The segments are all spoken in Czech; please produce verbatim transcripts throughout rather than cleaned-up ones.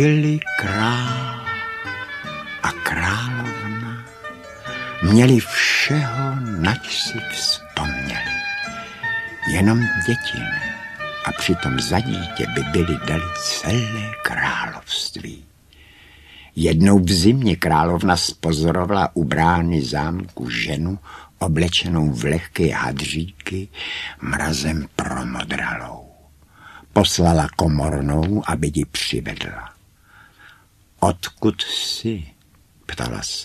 Byli král a královna, měli všeho, nač si vzpomněli. Jenom děti ne, a přitom za dítě by byli dali celé království. Jednou v zimě královna spozorovala u brány zámku ženu, oblečenou v lehké hadříky, mrazem promodralou. Poslala komornou, aby ji přivedla. Odkud jsi? Ptala se.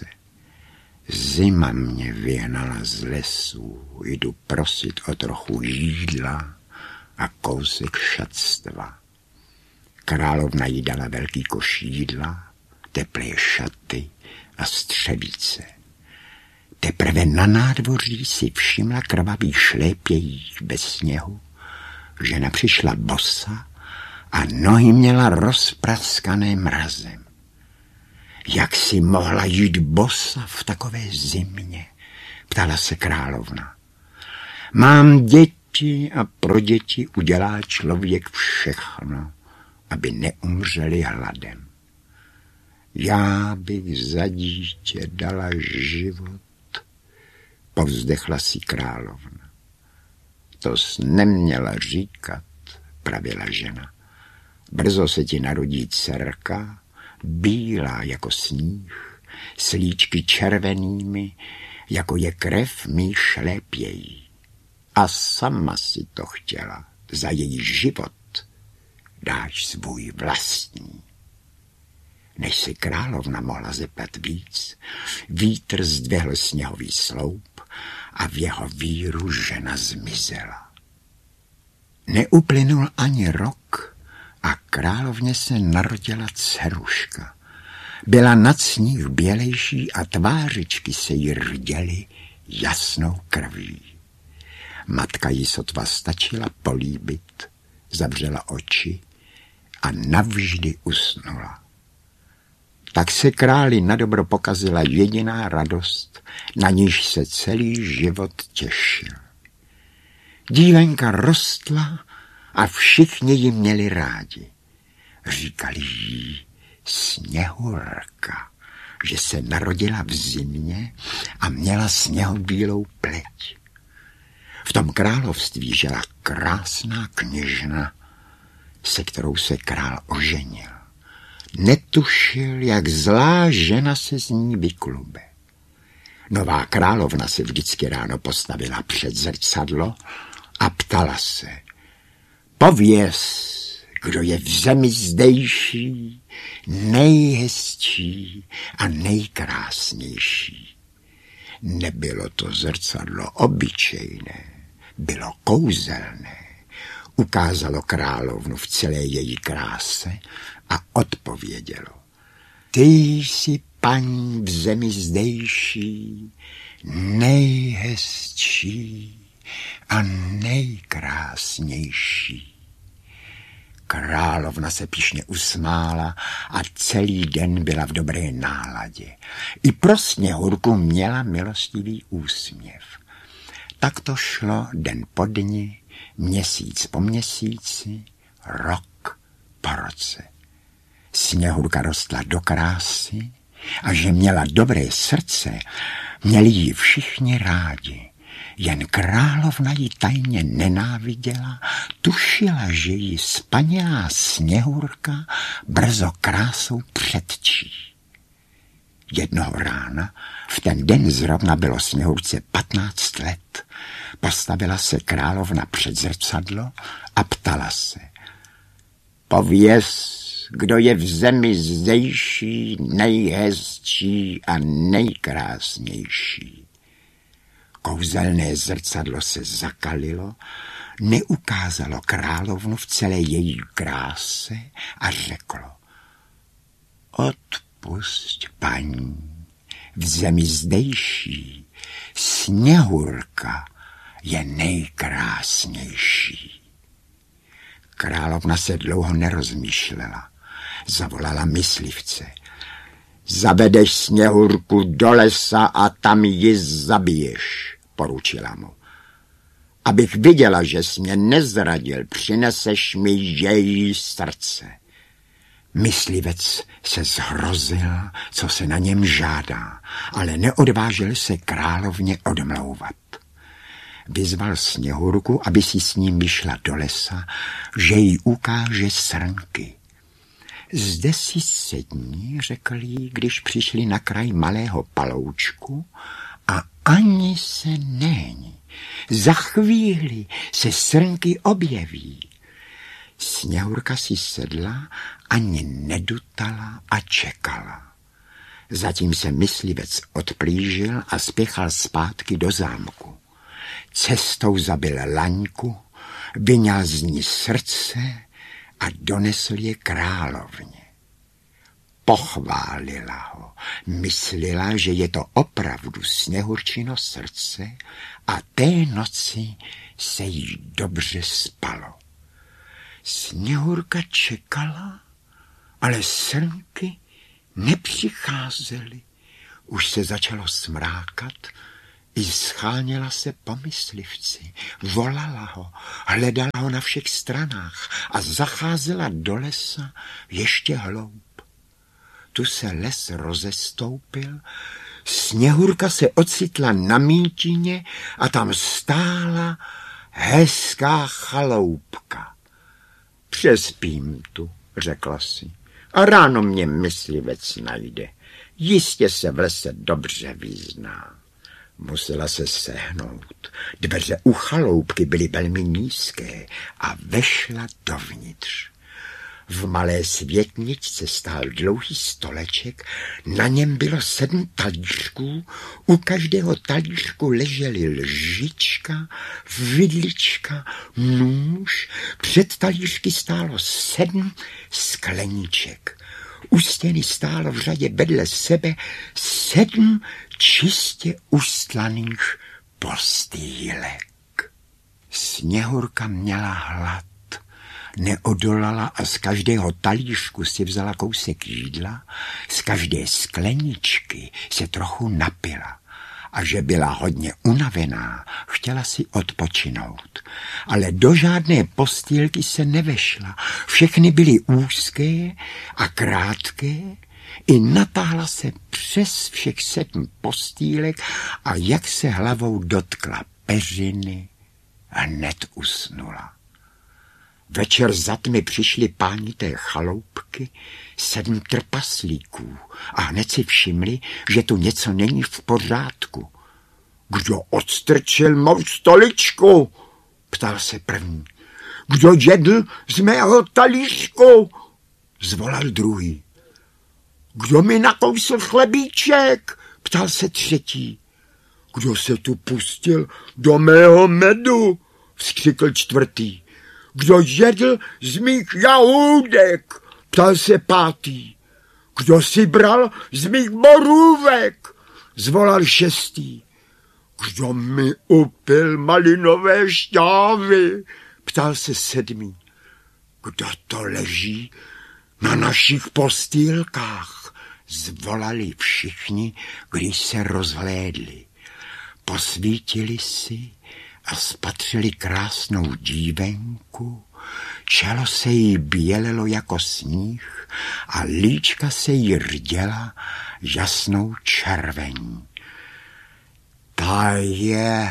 Zima mě vyhnala z lesů, jdu prosit o trochu jídla a kousek šatstva. Královna jí dala velký koš jídla, teplé šaty a střevíce. Teprve na nádvoří si všimla krvavý šlépějích bez sněhu. Žena přišla bosa a nohy měla rozpraskané mrazem. Jak si mohla jít bosa v takové zimě? Ptala se královna. Mám děti a pro děti udělá člověk všechno, aby neumřeli hladem. Já bych za dítě dala život, povzdechla si královna. To jsi neměla říkat, pravila žena. Brzo se ti narodí dcerka, bílá jako sníh, s líčky červenými, jako je krev mý šlépějí. A sama si to chtěla, za její život dáš svůj vlastní. Než si královna mohla zeptat víc, vítr zdvihl sněhový sloup a v jeho víru žena zmizela. Neuplynul ani rok a královně se narodila dceruška. Byla nad sníh bělejší a tvářičky se jí rděly jasnou krví. Matka jí sotva stačila políbit, zavřela oči a navždy usnula. Tak se králi nadobro pokazila jediná radost, na níž se celý život těšil. Dívenka rostla a všichni ji měli rádi. Říkali jí Sněhurka, že se narodila v zimě a měla sněhobílou pleť. V tom království žila krásná kněžna, se kterou se král oženil. Netušil, jak zlá žena se z ní vyklube. Nová královna se vždycky ráno postavila před zrcadlo a ptala se. Pověz, kdo je v zemi zdejší, nejhezčí a nejkrásnější. Nebylo to zrcadlo obyčejné, bylo kouzelné. Ukázalo královnu v celé její kráse a odpovědělo. Ty jsi, paní v zemi zdejší, nejhezčí a nejkrásnější. Královna se pyšně usmála a celý den byla v dobré náladě. I pro Sněhurku měla milostivý úsměv. Tak to šlo den po dni, měsíc po měsíci, rok po roce. Sněhurka rostla do krásy a že měla dobré srdce, měli ji všichni rádi. Jen královna ji tajně nenáviděla, tušila, že ji spanělá Sněhurka brzo krásou předčí. Jednoho rána, v ten den zrovna bylo Sněhurce patnáct let, postavila se královna před zrcadlo a ptala se. Pověz, kdo je v zemi zdejší, nejhezčí a nejkrásnější. Kouzelné zrcadlo se zakalilo, neukázalo královnu v celé její kráse a řeklo. Odpusť, paní, v zemi zdejší Sněhurka je nejkrásnější. Královna se dlouho nerozmýšlela. Zavolala myslivce. Zavedeš Sněhurku do lesa a tam ji zabiješ, poručila mu. Abych viděla, že jsi mě nezradil, přineseš mi její srdce. Myslivec se zhrozil, co se na něm žádá, ale neodvážil se královně odmlouvat. Vyzval Sněhurku, aby si s ním vyšla do lesa, že jí ukáže srnky. Zde si sedni, řekl jí, když přišli na kraj malého paloučku, a ani se není. Za chvíli se srnky objeví. Sněhurka si sedla, ani nedutala a čekala. Zatím se myslivec odplížil a spěchal zpátky do zámku. Cestou zabil laňku, vyňal z ní srdce a donesl je královně. Pochválila ho, myslela, že je to opravdu Sněhurčino srdce a té noci se jí dobře spalo. Sněhurka čekala, ale srnky nepřicházely. Už se začalo smrákat, i scháněla se po myslivci, volala ho, hledala ho na všech stranách a zacházela do lesa ještě hloub. Tu se les rozestoupil, Sněhurka se ocitla na mítině a tam stála hezká chaloupka. Přespím tu, řekla si, a ráno mě myslivec najde. Jistě se v lese dobře vyzná. Musela se sehnout. Dveře u chaloupky byly velmi nízké a vešla dovnitř. V malé světničce stál dlouhý stoleček, na něm bylo sedm talířků, u každého talířku ležely lžička, vidlička, nůž, před talířky stálo sedm skleníček. U stěny stálo v řadě vedle sebe sedm čistě ustlaných postýlek. Sněhurka měla hlad. Neodolala a z každého talířku si vzala kousek jídla, z každé skleničky se trochu napila. A že byla hodně unavená, chtěla si odpočinout. Ale do žádné postýlky se nevešla. Všechny byly úzké a krátké. I natáhla se přes všech sedm postýlek a jak se hlavou dotkla peřiny, hned usnula. Večer za tmy přišli páni té chaloupky, sedm trpaslíků, a hned si všimli, že tu něco není v pořádku. Kdo odstrčil mou stoličku? Ptal se první. Kdo jedl z mého talířku? Zvolal druhý. Kdo mi nakousl chlebíček? Ptal se třetí. Kdo se tu pustil do mého medu? Vzkřikl čtvrtý. Kdo jedl z mých jahůdek? Ptal se pátý. Kdo si bral z mých borůvek? Zvolal šestý. Kdo mi upil malinové šťávy? Ptal se sedmý. Kdo to leží na našich postýlkách? Zvolali všichni, když se rozhlédli. Posvítili si a spatřili krásnou dívenku, čelo se jí bělelo jako sníh a líčka se jí rděla jasnou červení. Ta je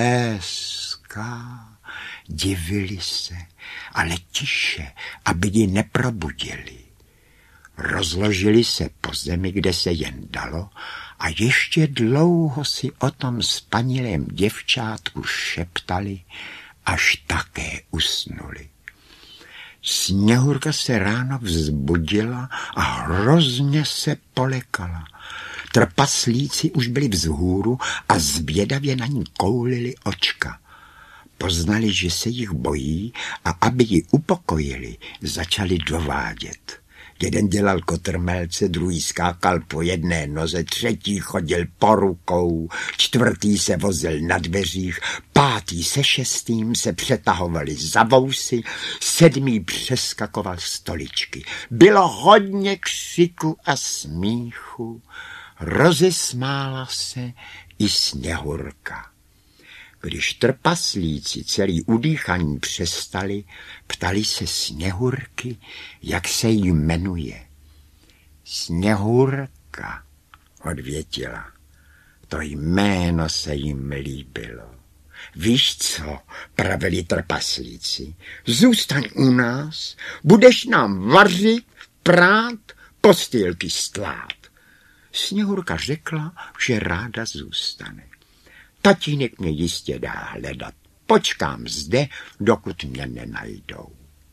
hezká, divili se, ale tiše, aby ji neprobudili. Rozložili se po zemi, kde se jen dalo, a ještě dlouho si o tom spanilém děvčátku šeptali, až také usnuli. Sněhurka se ráno vzbudila a hrozně se polekala. Trpaslíci už byli vzhůru a zvědavě na ní koulili očka. Poznali, že se jich bojí, a aby ji upokojili, začali dovádět. Jeden dělal kotrmelce, druhý skákal po jedné noze, třetí chodil po rukou, čtvrtý se vozil na dveřích, pátý se šestým se přetahovali za vousy, sedmý přeskakoval stoličky. Bylo hodně křiku a smíchu, rozesmála se i Sněhurka. Když trpaslíci celý udýchaní přestali, ptali se Sněhurky, jak se jí jmenuje. Sněhurka, odvětila. To jméno se jim líbilo. Víš co, pravili trpaslíci, zůstaň u nás, budeš nám vařit, prát, postýlky stlát. Sněhurka řekla, že ráda zůstane. Tatínek mě jistě dá hledat. Počkám zde, dokud mě nenajdou.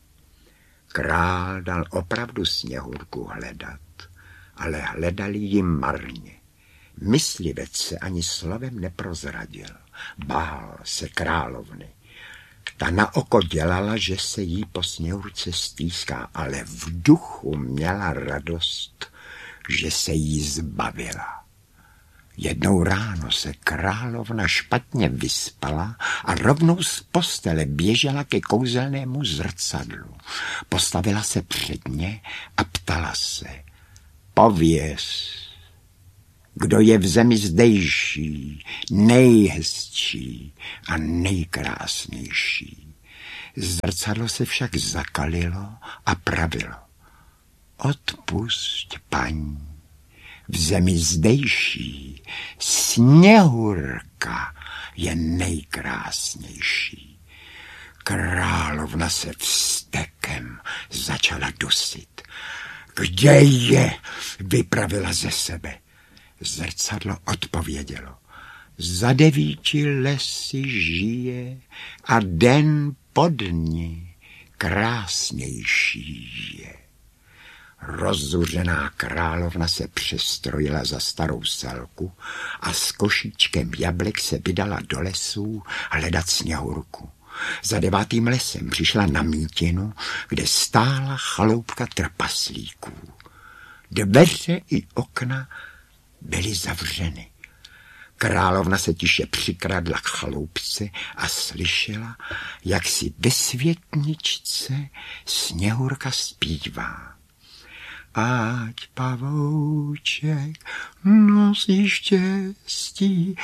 Král dal opravdu Sněhurku hledat, ale hledali ji marně. Myslivec se ani slovem neprozradil. Bál se královny. Ta na oko dělala, že se jí po Sněhurce stýská, ale v duchu měla radost, že se jí zbavila. Jednou ráno se královna špatně vyspala a rovnou z postele běžela ke kouzelnému zrcadlu. Postavila se před ně a ptala se, pověz, kdo je v zemi zdejší, nejhezčí a nejkrásnější. Zrcadlo se však zakalilo a pravilo, odpusť, paní, v zemi zdejší Sněhurka je nejkrásnější. Královna se vztekem začala dusit. Kde je? Vypravila ze sebe. Zrcadlo odpovědělo. Za devíti lesy žije a den pod ní krásnější je. Rozzuřená královna se přestrojila za starou selku a s košíčkem jablek se vydala do lesů hledat Sněhurku. Za devátým lesem přišla na mítinu, kde stála chaloupka trpaslíků. Dveře i okna byly zavřeny. Královna se tiše přikradla k chaloupce a slyšela, jak si ve světničce Sněhurka zpívá. Ať pavouček nosí štěstí,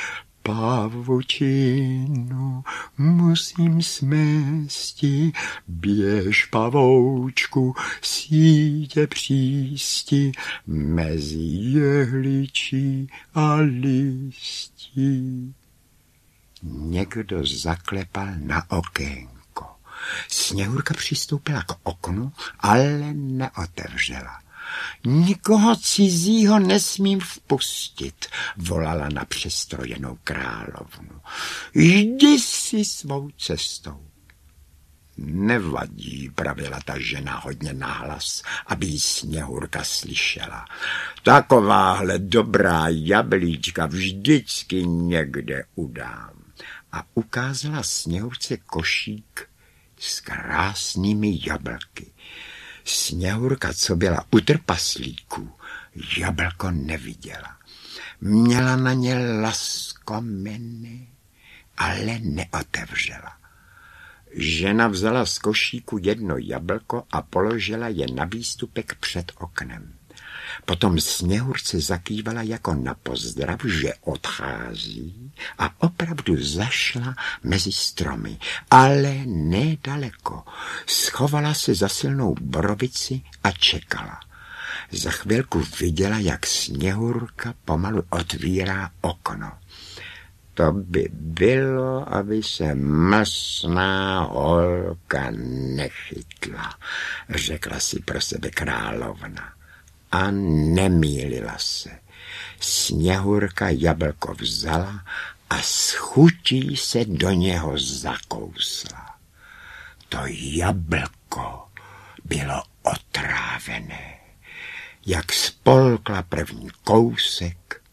pavučinu musím smésti, běž pavoučku, sítě přísti, mezi jehličí a listí. Někdo zaklepal na okénko. Sněhurka přistoupila k oknu, ale neotevřela. Nikoho cizího nesmím vpustit, volala na přestrojenou královnu. Jdi si svou cestou. Nevadí, pravila ta žena hodně nahlas, aby ji Sněhurka slyšela. Takováhle dobrá jablíčka vždycky někde udám. A ukázala Sněhurce košík s krásnými jablky. Sněhurka, co byla u trpaslíků, jablko neviděla. Měla na ně laskomeny, ale neotevřela. Žena vzala z košíku jedno jablko a položila je na výstupek před oknem. Potom Sněhurce zakývala jako na pozdrav, že odchází a opravdu zašla mezi stromy, ale nedaleko. Schovala se za silnou borovici a čekala. Za chvilku viděla, jak Sněhurka pomalu otvírá okno. To by bylo, aby se mlsná holka nechytla, řekla si pro sebe královna. A nemýlila se. Sněhurka jablko vzala a s chutí se do něho zakousla. To jablko bylo otrávené. Jak spolkla první kousek,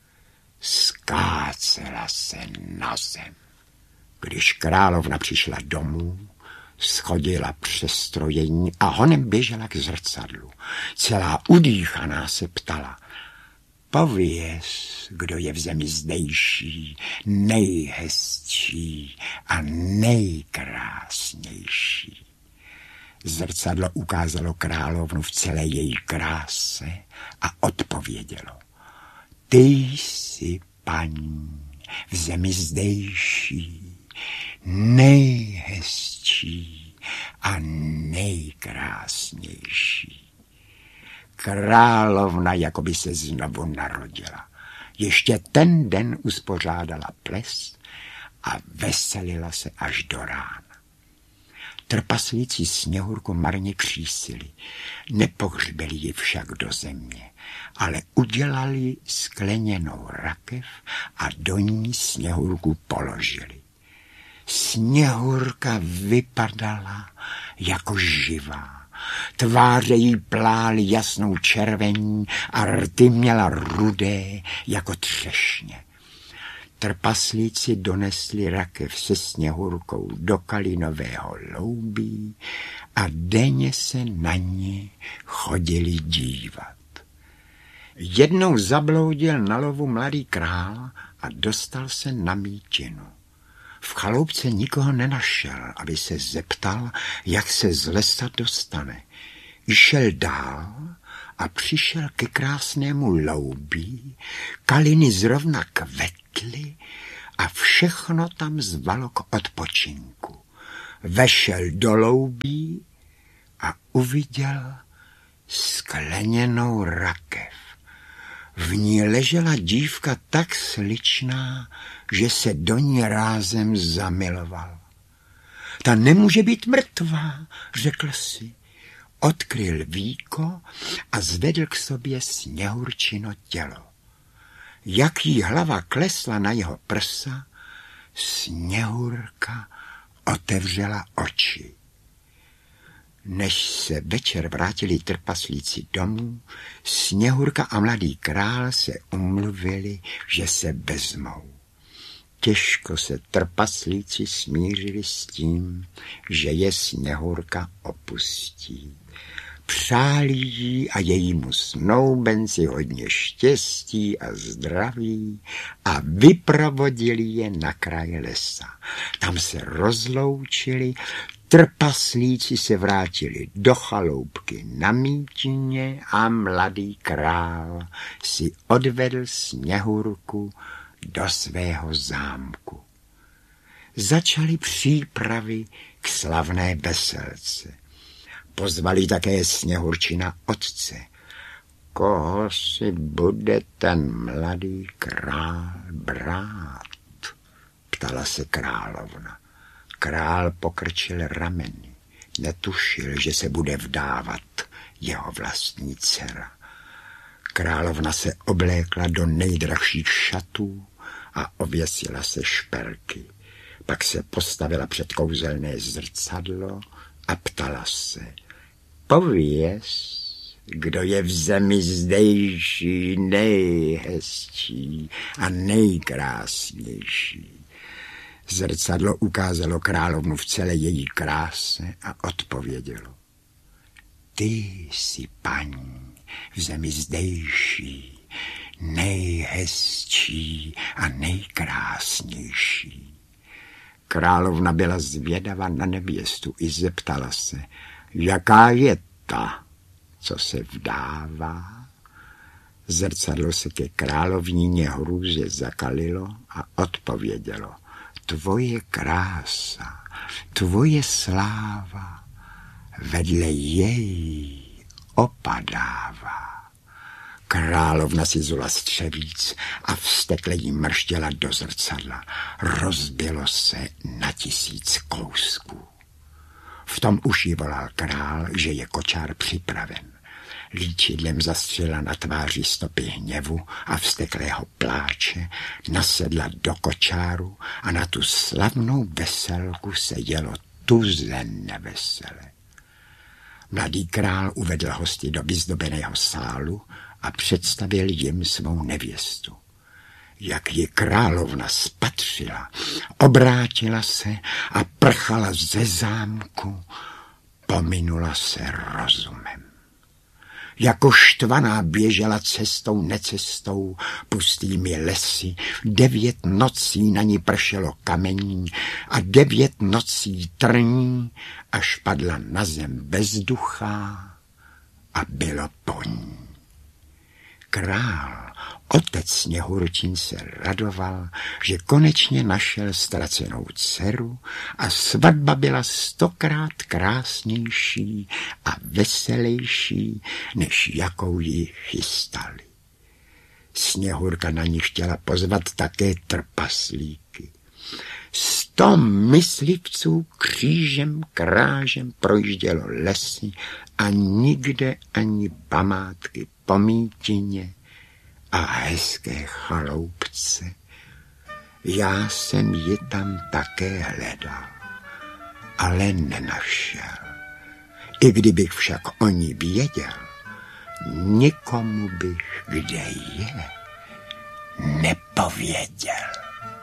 skácela se na zem. Když královna přišla domů, schodila přestrojení a honem běžela k zrcadlu. Celá udýchaná se ptala. Pověz, kdo je v zemi zdejší, nejhezčí a nejkrásnější. Zrcadlo ukázalo královnu v celé její kráse a odpovědělo. Ty jsi, paní, v zemi zdejší, nejhezčí a nejkrásnější. Královna jako by se znovu narodila. Ještě ten den uspořádala ples a veselila se až do rána. Trpaslíci Sněhurku marně křísili, nepohřbili ji však do země, ale udělali skleněnou rakev a do ní Sněhurku položili. Sněhurka vypadala jako živá. Tváře jí plály jasnou červení a rty měla rudé jako třešně. Trpaslíci donesli rakev se Sněhurkou do kalinového loubí a denně se na ní chodili dívat. Jednou zabloudil na lovu mladý král a dostal se na mítinu. V chaloupce nikoho nenašel, aby se zeptal, jak se z lesa dostane. Šel dál a přišel ke krásnému loubí, kaliny zrovna kvetly a všechno tam zvalo k odpočinku. Vešel do loubí a uviděl skleněnou rakev. V ní ležela dívka tak sličná, že se do ní rázem zamiloval. Ta nemůže být mrtvá, řekl si. Odkryl víko a zvedl k sobě Sněhurčino tělo. Jak jí hlava klesla na jeho prsa, Sněhurka otevřela oči. Než se večer vrátili trpaslíci domů, Sněhurka a mladý král se umluvili, že se vezmou. Těžko se trpaslíci smířili s tím, že je Sněhurka opustí. Přáli jí a jejímu snoubenci hodně štěstí a zdraví a vyprovodili je na kraj lesa. Tam se rozloučili, trpaslíci se vrátili do chaloupky na mítině a mladý král si odvedl Sněhurku do svého zámku. Začaly přípravy k slavné veselce. Pozvali také Sněhurčina otce. Koho si bude ten mladý král brát? Ptala se královna. Král pokrčil rameny. Netušil, že se bude vdávat jeho vlastní dcera. Královna se oblékla do nejdražších šatů a oběsila se šperky. Pak se postavila před kouzelné zrcadlo a ptala se. Pověz, kdo je v zemi zdejší nejhezčí a nejkrásnější. Zrcadlo ukázalo královnu v celé její kráse a odpovědělo. Ty jsi, paní, v zemi zdejší, nejhezčí a nejkrásnější. Královna byla zvědavá na nevěstu i zeptala se, jaká je ta, co se vdává. Zrcadlo se ke královníně hrůze zakalilo a odpovědělo, tvoje krása, tvoje sláva vedle jej opadává. Královna si zula střevíc a vztekle jí mrštěla do zrcadla. Rozbilo se na tisíc kousků. V tom už jí volal král, že je kočár připraven. Líčidlem zastřela na tváři stopy hněvu a vzteklého pláče, nasedla do kočáru a na tu slavnou veselku se jelo tuze nevesele. Mladý král uvedl hosty do vyzdobeného sálu a představil jim svou nevěstu. Jak ji královna spatřila, obrátila se a prchala ze zámku, pominula se rozumem. Jako štvaná běžela cestou necestou, pustými lesy, devět nocí na ní pršelo kamení a devět nocí trní, až padla na zem bezduchá a bylo po ní. Král Otec Sněhurčin se radoval, že konečně našel ztracenou dceru a svatba byla stokrát krásnější a veselější, než jakou ji chystali. Sněhurka na ní chtěla pozvat také trpaslíky. Sto myslivců křížem krážem projíždělo lesy a nikde ani památky po mítině a hezké chaloupce. Já jsem ji tam také hledal, ale nenašel. I kdybych však o ní věděl, nikomu bych, kde je, nepověděl.